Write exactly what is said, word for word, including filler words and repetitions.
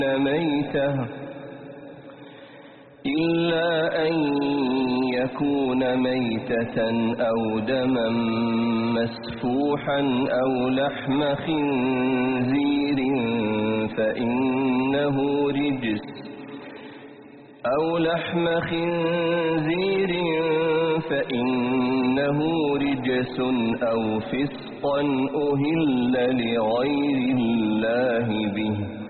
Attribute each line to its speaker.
Speaker 1: ميتة إلا أن يكون ميتة أو دما مسفوحا أو لحم خنزير فإنه رجس أو لحم خنزير فإنه رجس أو فسقا أهل لغير الله به